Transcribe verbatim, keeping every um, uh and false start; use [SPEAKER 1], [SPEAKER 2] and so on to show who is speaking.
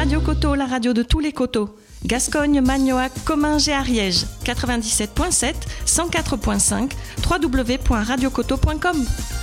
[SPEAKER 1] Radio Coteau, la radio de tous les coteaux. Gascogne, Magnoac, Comminges et Ariège. quatre-vingt-dix-sept virgule sept, cent quatre virgule cinq, w w w point radio coteau point com.